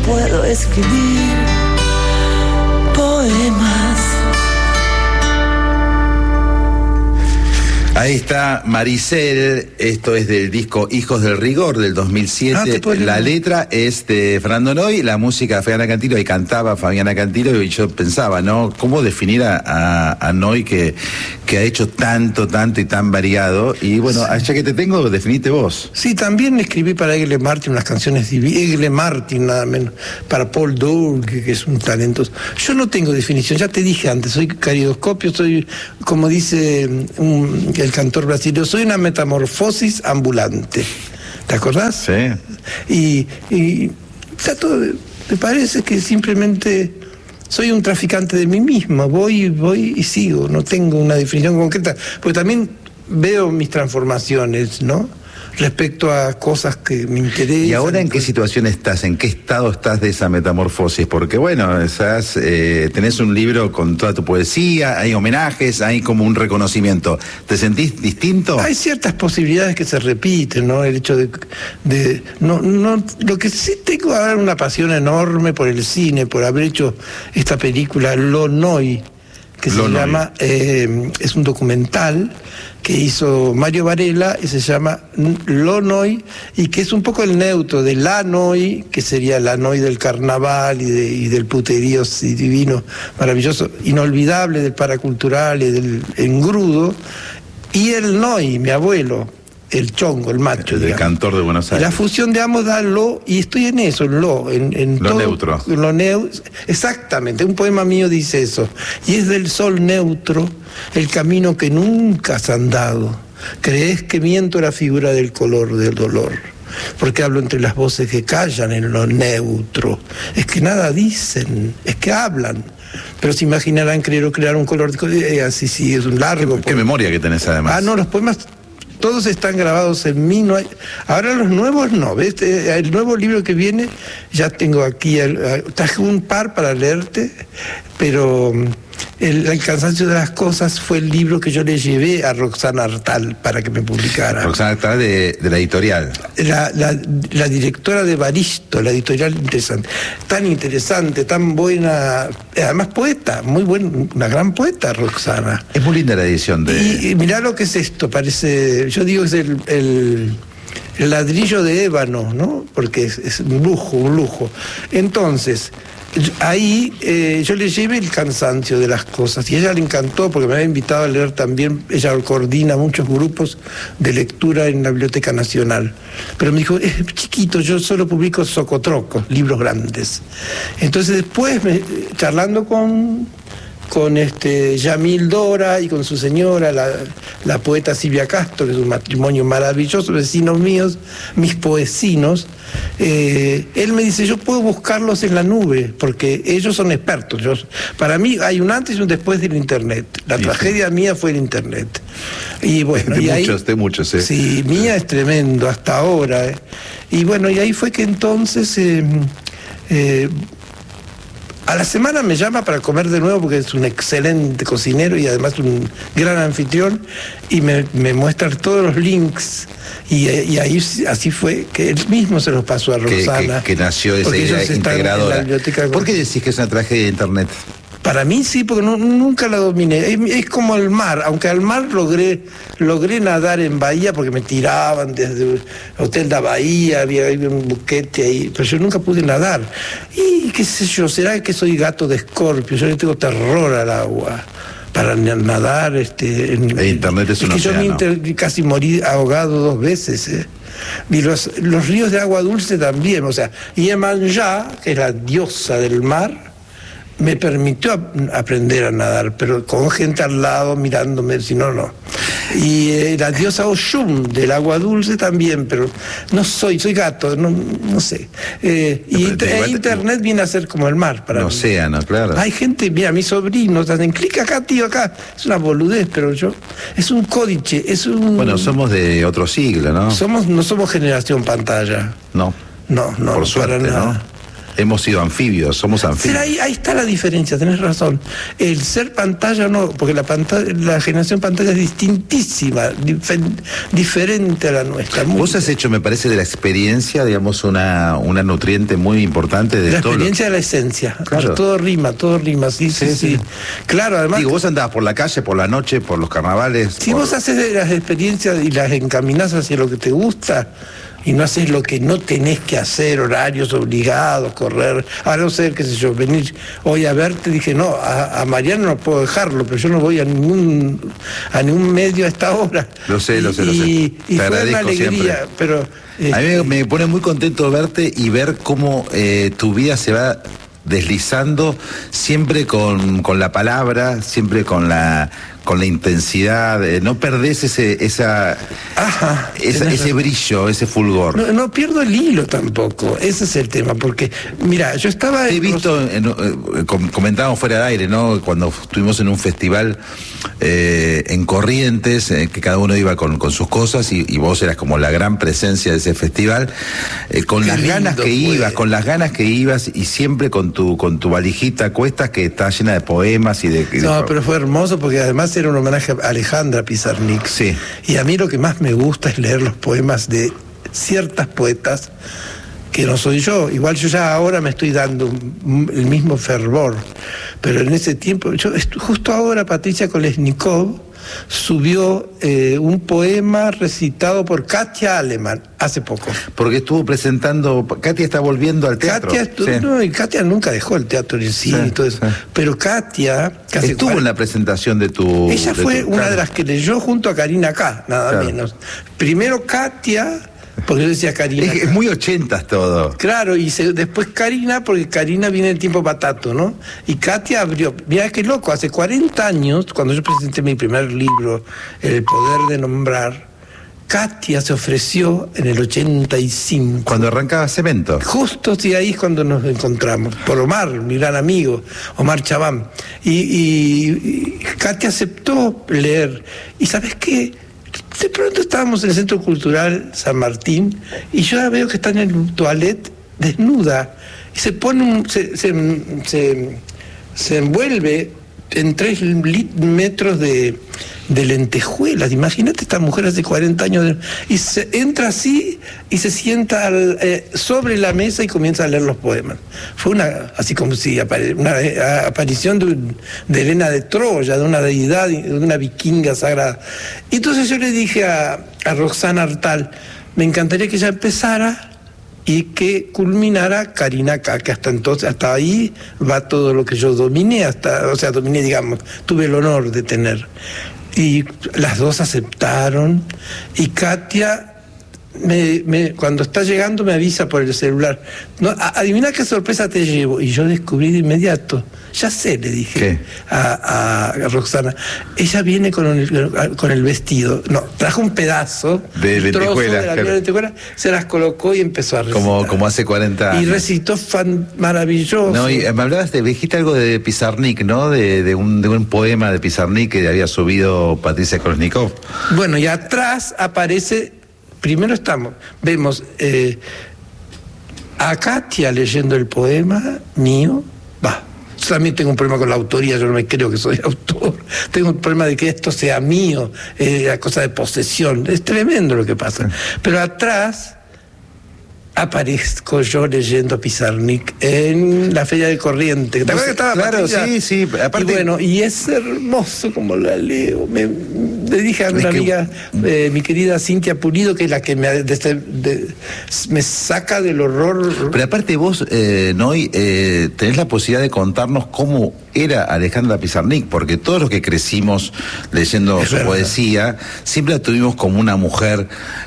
puedo escribir poemas. Ahí está Maricel, esto es del disco Hijos del Rigor del 2007. La letra es de Fernando Noy, la música de Fabiana Cantilo, y cantaba Fabiana Cantilo, y yo pensaba, ¿no? ¿Cómo definir a Noy que ha hecho tanto y tan variado? Y bueno, sí, ya que te tengo, definite vos. Sí, también escribí para Egle Martin unas canciones divinas, Egle Martin nada menos, para Paul Doug, que es un talentoso. Yo no tengo definición, ya te dije antes, soy caridoscopio, soy, como dice el cantor brasileño, soy una metamorfosis ambulante. ¿Te acordás? Sí. Y trato me parece que simplemente soy un traficante de mí mismo, voy y sigo, no tengo una definición concreta, porque también veo mis transformaciones, ¿no? Respecto a cosas que me interesan. ¿Y ahora en qué situación estás? ¿En qué estado estás de esa metamorfosis? Porque bueno, tenés un libro con toda tu poesía, hay homenajes, hay como un reconocimiento. ¿Te sentís distinto? Hay ciertas posibilidades que se repiten, ¿no? El hecho no, lo que sí tengo ahora una pasión enorme por el cine, por haber hecho esta película Lo Noy, que se llama, es un documental que hizo Mario Varela y se llama Lo Noy, y que es un poco el neutro de La Noy, que sería la Noy del carnaval y del puterío divino, maravilloso, inolvidable, del paracultural y del engrudo, y el Noy, mi abuelo, el chongo, el macho, el cantor de Buenos Aires. La fusión de ambos da lo, y estoy en eso, en lo todo, neutro. Exactamente, un poema mío dice eso. Y es del sol neutro, el camino que nunca has andado. Crees que miento la figura del color del dolor, porque hablo entre las voces que callan en lo neutro. Es que nada dicen, es que hablan. Pero se imaginarán crear un color así, sí, es un largo. ¿Qué memoria que tenés además? Ah, no, los poemas todos están grabados en mí, no hay. Ahora los nuevos no, ¿ves? El nuevo libro que viene, ya tengo aquí, traje un par para leerte, pero el cansancio de las cosas fue el libro que yo le llevé a Roxana Artal para que me publicara. Roxana Artal de la editorial. La directora de Baristo, la editorial tan interesante, tan buena, además poeta, muy buena, una gran poeta, Roxana. Es muy linda la edición de... Y mirá lo que es esto, parece, yo digo que es el ladrillo de ébano, ¿no? Porque es un lujo. Entonces, ahí yo le llevé el cansancio de las cosas, y a ella le encantó porque me había invitado a leer también. Ella coordina muchos grupos de lectura en la Biblioteca Nacional, pero me dijo, es chiquito, yo solo publico socotrocos, libros grandes. Entonces después, charlando con Yamil Dora y con su señora, la poeta Silvia Castro, que es un matrimonio maravilloso, vecinos míos, mis poesinos, él me dice, yo puedo buscarlos en la nube, porque ellos son expertos. Para mí hay un antes y un después del Internet. La tragedia mía fue el Internet. Y bueno, de muchos, sí. Sí, mía es tremendo hasta ahora. Y bueno, y ahí fue que entonces... a la semana me llama para comer de nuevo, porque es un excelente cocinero y además un gran anfitrión, y me muestra todos los links, y ahí así fue que él mismo se los pasó a Roxana. Que nació esa idea integradora. ¿Por qué decís que es una tragedia de Internet? Para mí sí, porque nunca la dominé. Es como el mar, aunque al mar logré nadar en Bahía, porque me tiraban desde el Hotel de Bahía, había un buquete ahí, pero yo nunca pude nadar. Y qué sé yo, será que soy gato de Escorpio, yo le tengo terror al agua para nadar. El Internet es un océano. Yo casi morí ahogado 2 veces. Y los ríos de agua dulce también, o sea, Iemanjá, que es la diosa del mar, me permitió aprender a nadar, pero con gente al lado mirándome, si no. Y la diosa Oshun del agua dulce también, pero no soy gato, no sé. Internet viene a ser como el mar para mí. Océano, claro. Hay gente, mira, mis sobrinos hacen clic acá, tío, acá. Es una boludez, pero es un códice, es un... Bueno, somos de otro siglo, ¿no? No somos generación pantalla. No. No, por suerte, para nada. ¿no? hemos sido anfibios, somos anfibios. Pero ahí está la diferencia, tenés razón. El ser pantalla no, porque la generación pantalla es distintísima, diferente a la nuestra. Vos has hecho, me parece, de la experiencia, digamos, una nutriente muy importante de la todo. La experiencia de la esencia. Claro. Todo rima, sí. Claro, además. Digo, vos andabas por la calle, por la noche, por los carnavales. Si vos haces de las experiencias y las encaminás hacia lo que te gusta, y no haces lo que no tenés que hacer, horarios obligados, correr, a no ser, qué sé yo, venir hoy a verte, dije, no, a Mariano no puedo dejarlo, pero yo no voy a ningún medio a esta hora. Lo sé. Y fue una alegría, siempre. Pero... a mí me pone muy contento verte y ver cómo tu vida se va deslizando siempre con la palabra, siempre con la intensidad, no perdés ese brillo, ese fulgor. No pierdo el hilo tampoco, ese es el tema, porque mira, yo estaba... He visto, comentábamos fuera de aire, ¿no? Cuando estuvimos en un festival en Corrientes, que cada uno iba con sus cosas y vos eras como la gran presencia de ese festival, con las ganas que ibas y siempre con tu valijita a cuestas que está llena de poemas y de... No, pero fue hermoso porque además era un homenaje a Alejandra Pizarnik. Sí. Y a mí lo que más me gusta es leer los poemas de ciertas poetas que no soy yo. Igual yo ya ahora me estoy dando el mismo fervor. Pero en ese tiempo, justo ahora Patricia Kolesnikov subió un poema recitado por Katia Aleman hace poco. Porque estuvo presentando, Katia está volviendo al teatro. No, y Katia nunca dejó el teatro en sí y todo eso. Sí. Pero Katia... Estuvo en la presentación de tu... Ella fue una de las que leyó junto a Karina K, nada menos. Primero Katia... Porque yo decía Karina. Es muy 80s todo. Claro, y después Karina, porque Karina viene el tiempo patato, ¿no? Y Katia abrió. Mirá qué loco, hace 40 años, cuando yo presenté mi primer libro, El poder de nombrar, Katia se ofreció en el 85. Cuando arrancaba Cemento. Justo sí, ahí es cuando nos encontramos. Por Omar, mi gran amigo, Omar Chabán. Y Katia aceptó leer. ¿Y sabes qué? De pronto estábamos en el Centro Cultural San Martín y yo la veo que está en el toilet desnuda y se pone se envuelve en 3 metros de lentejuelas. Imagínate esta mujer hace 40 años y se entra así y se sienta sobre la mesa y comienza a leer los poemas. Fue así como si una aparición de Helena de Troya, de una deidad, de una vikinga sagrada. Y entonces yo le dije a Roxana Artal, me encantaría que ella empezara y que culminara Karina K, que hasta ahí va todo lo que yo dominé, digamos, tuve el honor de tener. Y las dos aceptaron, y Katia cuando está llegando me avisa por el celular. No, adivina qué sorpresa te llevo. Y yo descubrí de inmediato. Ya sé, le dije a Roxana. Ella viene con el vestido. No, trajo un pedazo de lentejuela, se las colocó y empezó a recitar. Como hace 40 años. Y recitó maravilloso. No, y me hablabas dijiste algo de Pizarnik, ¿no? De un poema de Pizarnik que había subido Patricia Kolesnikov. Bueno, y atrás aparece... Primero vemos a Katia leyendo el poema mío. Yo también tengo un problema con la autoría, yo no me creo que soy autor. Tengo un problema de que esto sea mío, la cosa de posesión. Es tremendo lo que pasa. Pero atrás aparezco yo leyendo Pizarnik en la Feria de Corrientes. ¿Te acuerdas que estaba Claro, Patricia? sí. Aparte... Y es hermoso como la leo. Le dije a una amiga, mi querida Cintia Pulido, que es la que me saca del horror. Pero aparte vos, Noy, tenés la posibilidad de contarnos cómo era Alejandra Pizarnik, porque todos los que crecimos leyendo su poesía, siempre la tuvimos como una mujer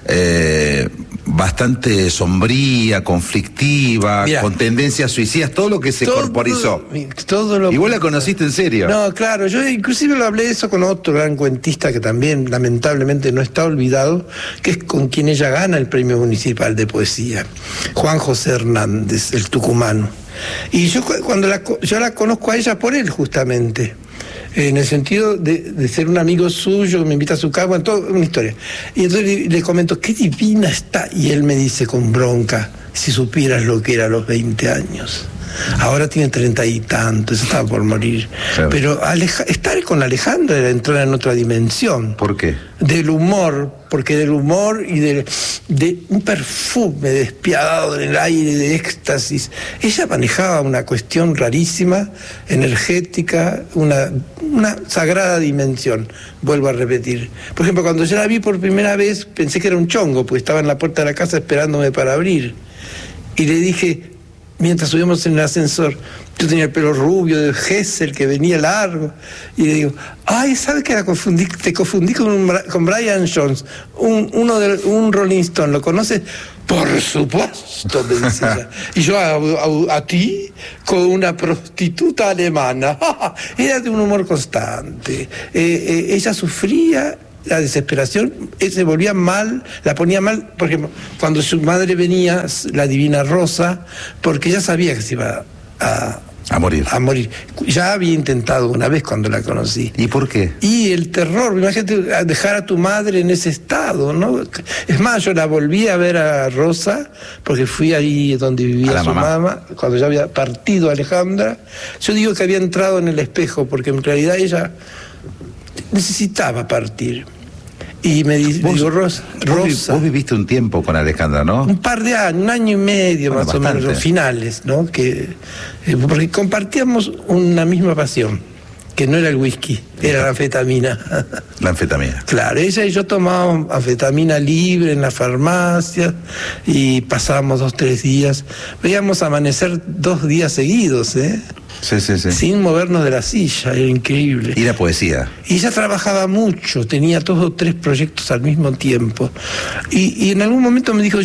bastante sombría, conflictiva, con tendencias suicidas, todo lo que se corporizó. Y vos la conociste en serio. No, claro, yo inclusive lo hablé eso con otro gran cuentista que también lamentablemente no está olvidado, que es con quien ella gana el Premio Municipal de Poesía, Juan José Hernández, el tucumano. Y yo yo la conozco a ella por él justamente, en el sentido de ser un amigo suyo, me invita a su casa, bueno, toda una historia. Y entonces le comento, qué divina está, y él me dice con bronca, si supieras lo que era a los 20 años. Ahora tiene 30 y tantos, estaba por morir. Claro. Pero estar con Alejandra era entrar en otra dimensión. ¿Por qué? Del humor, porque del humor y de un perfume despiadado en el aire, de éxtasis. Ella manejaba una cuestión rarísima, energética, una sagrada dimensión. Vuelvo a repetir. Por ejemplo, cuando yo la vi por primera vez, pensé que era un chongo, porque estaba en la puerta de la casa esperándome para abrir. Y le dije, mientras subíamos en el ascensor, yo tenía el pelo rubio de Hessel que venía largo, y le digo, ay, ¿sabes qué? Te confundí con Brian Jones, un Rolling Stone, ¿lo conoces? Por supuesto, me dice ella. Y yo a ti con una prostituta alemana. Era de un humor constante. Ella sufría la desesperación, se volvía mal, la ponía mal, por ejemplo, cuando su madre venía, la Divina Rosa, porque ella sabía que se iba a morir. Ya había intentado una vez cuando la conocí. ¿Y por qué? Y el terror, imagínate dejar a tu madre en ese estado, ¿no? Es más, yo la volví a ver a Rosa, porque fui ahí donde vivía su mamá, cuando ya había partido Alejandra. Yo digo que había entrado en el espejo, porque en realidad ella necesitaba partir. Y me dijo, Rosa. Vos viviste un tiempo con Alejandra, ¿no? Un par de años, un año y medio más bastante. O menos, finales, ¿no? Porque compartíamos una misma pasión, que no era el whisky, era la anfetamina. La anfetamina. Claro, ella y yo tomábamos anfetamina libre en la farmacia y pasábamos 2-3 días. Veíamos amanecer 2 días seguidos, ¿eh? Sí. Sin movernos de la silla, era increíble. ¿Y la poesía? Y ella trabajaba mucho, tenía 2 o 3 proyectos al mismo tiempo. Y en algún momento me dijo,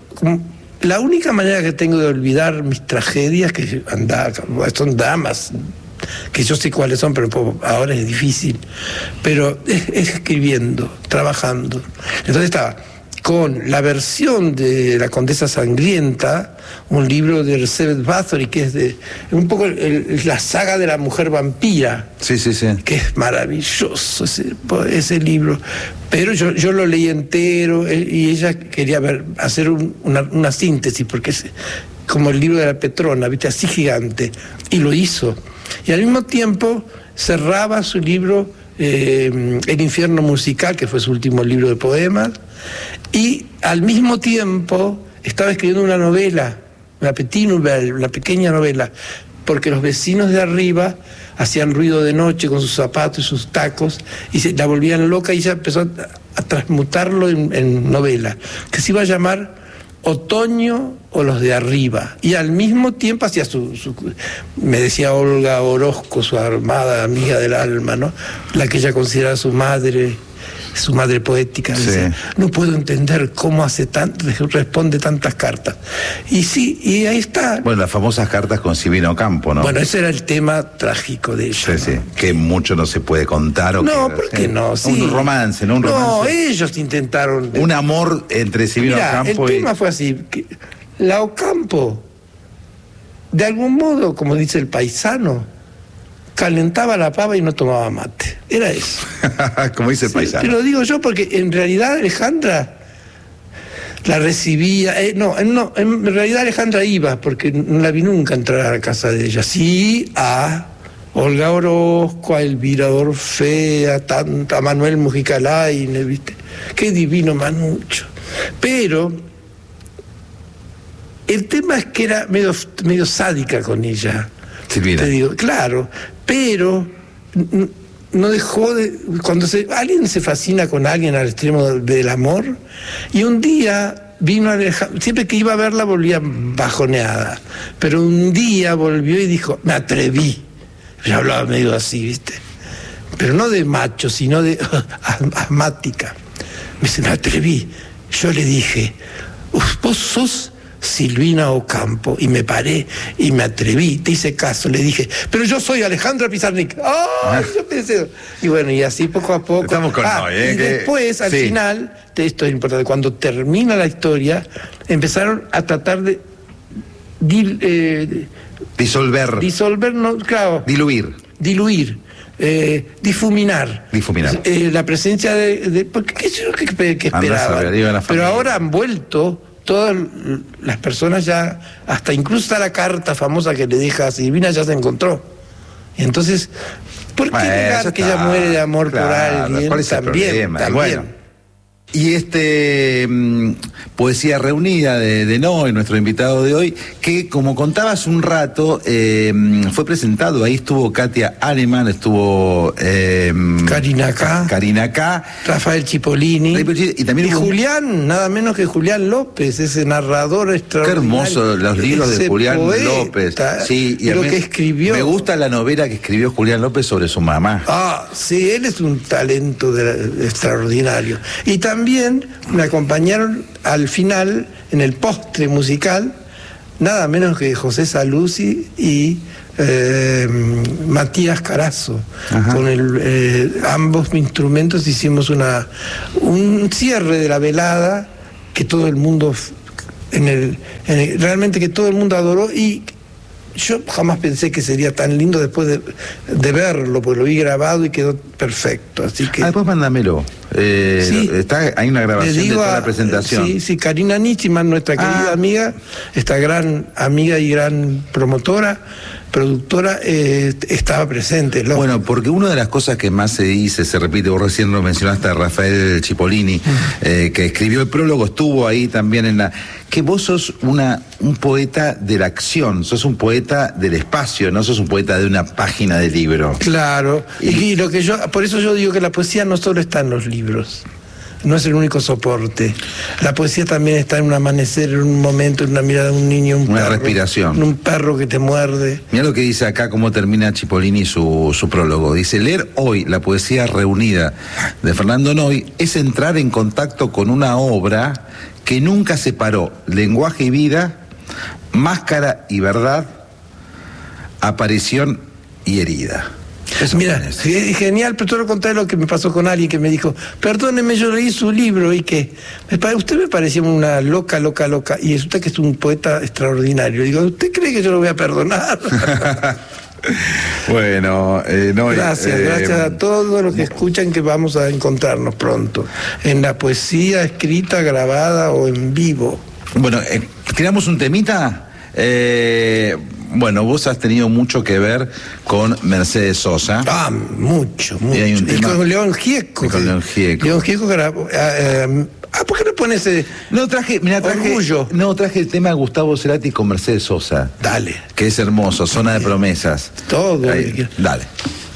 la única manera que tengo de olvidar mis tragedias, que son dramas, que yo sé cuáles son, pero ahora es difícil, pero es escribiendo, trabajando. Entonces estaba con la versión de La Condesa Sangrienta, un libro de Elizabeth Bathory, que es un poco la saga de la mujer vampira. Sí. Que es maravilloso ese libro. Pero yo lo leí entero y ella quería hacer una síntesis, porque es como el libro de la Petrona, ¿viste? Así gigante. Y lo hizo. Y al mismo tiempo cerraba su libro El infierno musical, que fue su último libro de poemas, y al mismo tiempo estaba escribiendo una novela, una petite nouvelle, una pequeña novela, porque los vecinos de arriba hacían ruido de noche con sus zapatos y sus tacos y la volvían loca, y ella empezó a transmutarlo en novela, que se iba a llamar Otoño o los de arriba. Y al mismo tiempo hacía me decía Olga Orozco, su amada amiga del alma, ¿no? La que ella consideraba su madre poética. Sí. Dice, no puedo entender cómo responde tantas cartas. Y sí, y ahí está. Bueno, las famosas cartas con Silvina Ocampo, ¿no? Bueno, ese era el tema trágico de ella. Sí, ¿no? Que mucho no se puede contar. No, ¿por qué no? Sí. Un romance, ¿no? No, ellos intentaron. Un amor entre Silvina Ocampo el tema fue así. La Ocampo, de algún modo, como dice el paisano, calentaba la pava y no tomaba mate. Era eso. Como dice el paisano. Te lo digo yo porque en realidad Alejandra la recibía. En realidad Alejandra iba, porque no la vi nunca entrar a la casa de ella. Sí, a Olga Orozco, a Elvira Orfea, a Manuel Mujica Lainez, ¿viste? Qué divino Manucho. Pero el tema es que era medio sádica con ella. Silvina. Te digo, claro, pero no dejó de. Cuando alguien se fascina con alguien al extremo del amor, y un día vino Alejandra, siempre que iba a verla volvía bajoneada, pero un día volvió y dijo, me atreví. Yo hablaba medio así, ¿viste? Pero no de macho, sino de asmática. Me dice, me atreví. Yo le dije, vos sos Silvina Ocampo, y me paré y me atreví, te hice caso, le dije, pero yo soy Alejandra Pizarnik. Yo pensé, y bueno, y así poco a poco. Estamos con y después, al final, esto es importante, cuando termina la historia, empezaron a tratar de disolver, no, claro, diluir, difuminar la presencia de porque qué es lo que esperaba. Pero ahora han vuelto todas las personas ya, hasta incluso está la carta famosa que le deja a Silvina, ya se encontró. Y entonces, ¿por qué negar que ella muere de amor por alguien? ¿Cuál es el problema? También. Bueno. Y Poesía Reunida de Noy, nuestro invitado de hoy, que como contabas un rato, fue presentado, ahí estuvo Katia Aneman, estuvo Karina K, Rafael Cipollini, y también Julián, nada menos que Julián López, ese narrador extraordinario. Qué hermoso los libros de Julián López. Sí, y lo que escribió. Me gusta la novela que escribió Julián López sobre su mamá. Sí, él es un talento extraordinario. Y también me acompañaron al final, en el postre musical, nada menos que José Saluzzi y Matías Carazo. Con ambos instrumentos hicimos un cierre de la velada que todo el mundo, realmente que todo el mundo adoró, y yo jamás pensé que sería tan lindo después de verlo, porque lo vi grabado y quedó perfecto. Así que después mándamelo. Sí, hay una grabación de toda la presentación. Sí, Karina Nietzscheman, nuestra querida amiga, esta gran amiga y gran promotora, productora, estaba presente. Bueno, porque una de las cosas que más se repite, vos recién lo mencionaste a Rafael Cipollini, que escribió el prólogo, estuvo ahí también que vos sos un poeta de la acción, sos un poeta del espacio, no sos un poeta de una página de libro. Claro, y por eso yo digo que la poesía no solo está en los libros. No es el único soporte. La poesía también está en un amanecer, en un momento, en una mirada de un niño, una respiración. En un perro que te muerde. Mira lo que dice acá, cómo termina Cipollini su prólogo. Dice: leer hoy la poesía reunida de Fernando Noy es entrar en contacto con una obra que nunca separó lenguaje y vida, máscara y verdad, aparición y herida. Eso. Mira, genial, pero te lo conté lo que me pasó con alguien que me dijo: perdóneme, yo leí su libro y que usted me parecía una loca, y resulta que es un poeta extraordinario. Digo, ¿usted cree que yo lo voy a perdonar? Bueno, gracias a todos los que escuchan, que vamos a encontrarnos pronto en la poesía escrita, grabada o en vivo. Bueno, ¿tiramos un temita? Bueno, vos has tenido mucho que ver con Mercedes Sosa. Mucho. Y con León Gieco. León Gieco grabó. ¿Por qué no pones Orgullo? Traje el tema de Gustavo Cerati con Mercedes Sosa. Dale. Que es hermoso, Zona de Promesas. Todo. Dale.